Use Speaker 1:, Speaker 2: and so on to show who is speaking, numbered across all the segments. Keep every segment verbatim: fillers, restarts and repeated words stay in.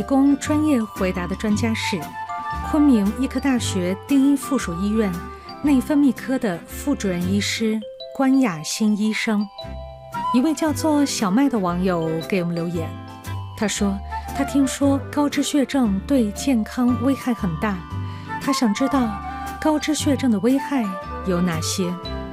Speaker 1: 供专业回答的专家是昆明医科大学第一附属医院内分泌科的副主任医师关雅欣医生。一位叫做小麦的网友给我们留言，他说他听说高脂血症对健康危害很大，他想知道高脂血症的危害有哪些。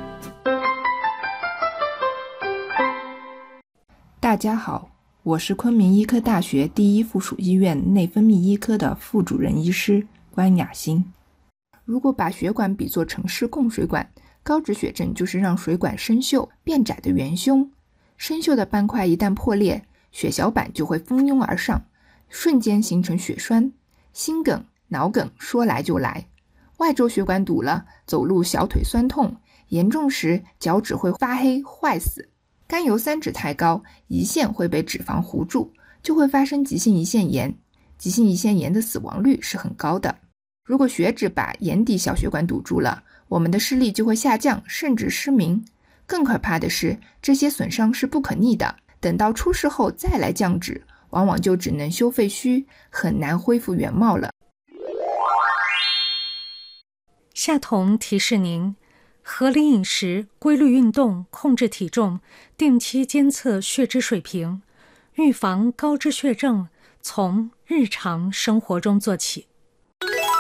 Speaker 2: 大家好，我是昆明医科大学第一附属医院内分泌医科的副主任医师关雅欣。如果把血管比作城市供水管，高脂血症就是让水管生锈变窄的元凶。生锈的斑块一旦破裂，血小板就会蜂拥而上，瞬间形成血栓，心梗、脑梗说来就来。外周血管堵了，走路小腿酸痛，严重时脚趾会发黑坏死。甘油三酯太高，胰腺会被脂肪糊住，就会发生急性胰腺炎。急性胰腺炎的死亡率是很高的。如果血脂把眼底小血管堵住了，我们的视力就会下降，甚至失明。更可怕的是，这些损伤是不可逆的，等到出事后再来降脂，往往就只能修废墟，很难恢复原貌了。
Speaker 1: 夏彤提示您，合理饮食、规律运动、控制体重，定期监测血脂水平，预防高脂血症，从日常生活中做起。